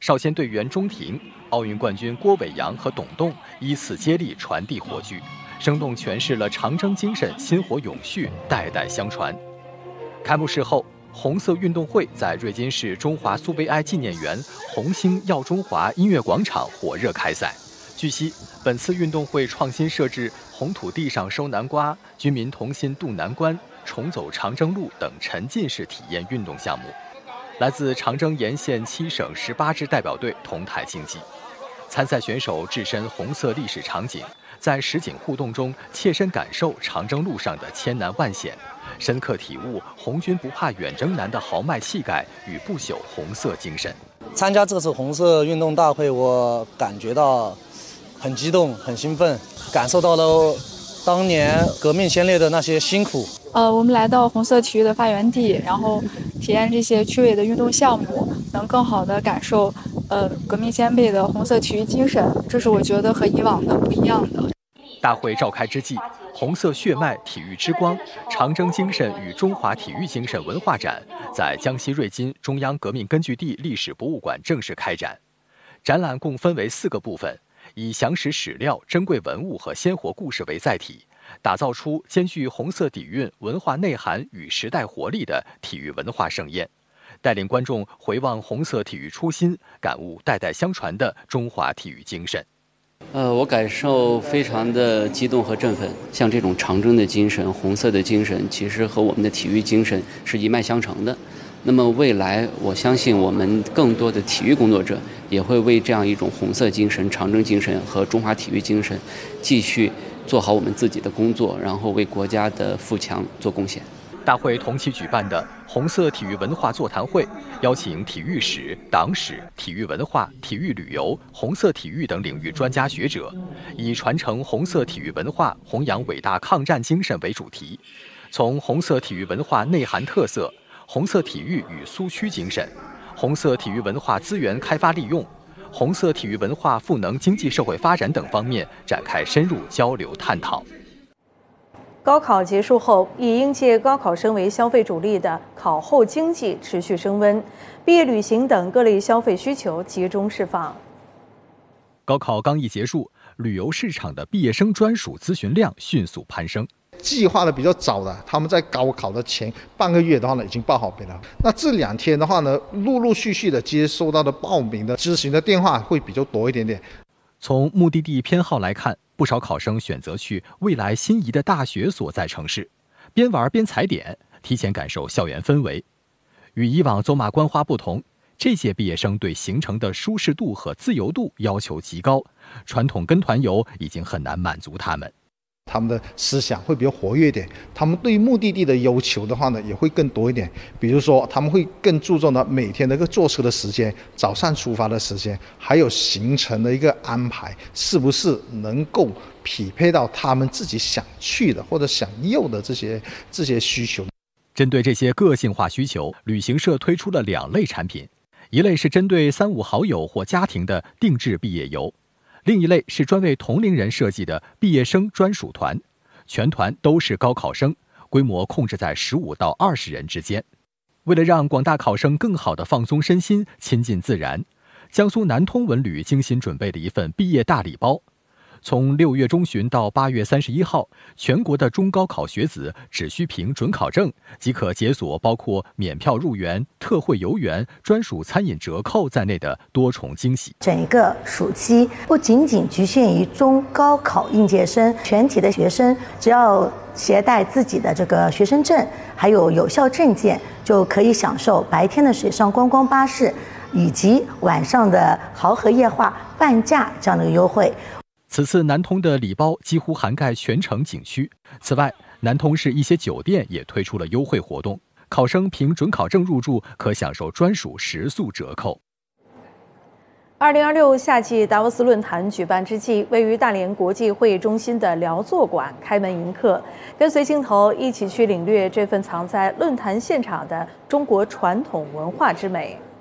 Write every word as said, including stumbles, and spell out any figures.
少先队员钟婷、奥运冠军郭伟阳和董栋依次接力传递火炬，生动诠释了长征精神薪火永续、代代相传。开幕式后，红色运动会在瑞金市中华苏维埃纪念园红星耀中华音乐广场火热开赛。据悉，本次运动会创新设置红土地上收南瓜、军民同心渡难关、重走长征路等沉浸式体验运动项目。来自长征沿线七省十八支代表队同台竞技，参赛选手置身红色历史场景，在实景互动中切身感受长征路上的千难万险，深刻体悟红军不怕远征难的豪迈气概与不朽红色精神。 参加这次红色运动大会，我感觉到很激动、很兴奋，感受到了当年革命先烈的那些辛苦。 呃，我们来到红色体育的发源地，然后体验这些趣味的运动项目，能更好地感受呃革命先辈的红色体育精神，这是我觉得和以往的不一样的。 大会召开之际，红色血脉体育之光长征精神与中华体育精神文化展在江西瑞金中央革命根据地历史博物馆正式开展。展览共分为四个部分，以详实史料、珍贵文物和鲜活故事为载体，打造出兼具红色底蕴、文化内涵与时代活力的体育文化盛宴，带领观众回望红色体育初心，感悟代代相传的中华体育精神。 呃，我感受非常的激动和振奋。像这种长征的精神、红色的精神，其实和我们的体育精神是一脉相承的。那么未来，我相信我们更多的体育工作者也会为这样一种红色精神、长征精神和中华体育精神，继续做好我们自己的工作，然后为国家的富强做贡献。 大会同期举办的红色体育文化座谈会，邀请体育史、党史、体育文化、体育旅游、红色体育等领域专家学者，以传承红色体育文化、弘扬伟大抗战精神为主题，从红色体育文化内涵特色、红色体育与苏区精神、红色体育文化资源开发利用、红色体育文化赋能经济社会发展等方面展开深入交流探讨。 高考结束后，以应届高考生为消费主力的考后经济持续升温，毕业旅行等各类消费需求集中释放。 高考刚一结束，旅游市场的毕业生专属咨询量迅速攀升。 计划的比较早的，他们在高考的前半个月的话呢，已经报好名了。那这两天的话呢，陆陆续续的接收到的报名的咨询的电话会比较多一点点。 从目的地偏好来看，不少考生选择去未来心仪的大学所在城市，边玩边踩点，提前感受校园氛围。与以往走马观花不同，这届毕业生对行程的舒适度和自由度要求极高，传统跟团游已经很难满足他们。 他们的思想会比较活跃一点，他们对目的地的要求的话呢，也会更多一点。比如说，他们会更注重的每天的一个坐车的时间、早上出发的时间，还有行程的一个安排，是不是能够匹配到他们自己想去的或者想要的这些这些需求。 针对这些个性化需求，旅行社推出了两类产品，一类是针对三五好友或家庭的定制毕业游。另一类是专为同龄人设计的毕业生专属团，全团都是高考生，规模控制在十五到二十人之间。为了让广大考生更好地放松身心、亲近自然，江苏南通文旅精心准备了一份毕业大礼包。从六月中旬到八月三十一号，全国的中高考学子只需凭准考证即可解锁包括免票入园、特惠游园、专属餐饮折扣在内的多重惊喜。 整个暑期不仅仅局限于中高考应届生，全体的学生只要携带自己的这个学生证，还有有效证件，就可以享受白天的水上观光巴士以及晚上的豪河夜话半价这样的优惠。 此次南通的礼包几乎涵盖全城景区。此外，南通市一些酒店也推出了优惠活动，考生凭准考证入住可享受专属食宿折扣。 二零二六夏季达沃斯论坛举办之际，位于大连国际会议中心的辽作馆开门迎客，跟随镜头一起去领略这份藏在论坛现场的中国传统文化之美。